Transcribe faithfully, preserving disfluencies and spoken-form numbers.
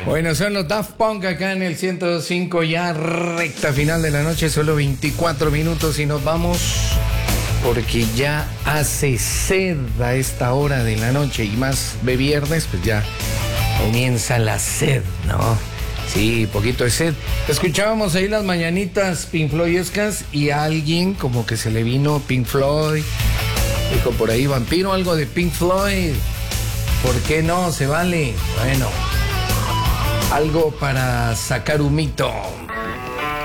Bueno, son los Daft Punk acá en el ciento dos punto cinco, ya recta final de la noche, solo veinticuatro minutos y nos vamos porque ya hace sed a esta hora de la noche y más de viernes, pues ya comienza la sed, ¿no? Sí, poquito de sed. Escuchábamos ahí las mañanitas Pink Floydescas y a alguien como que se le vino Pink Floyd. Dijo por ahí, vampiro, algo de Pink Floyd. ¿Por qué no? Se vale. Bueno, algo para sacar humito.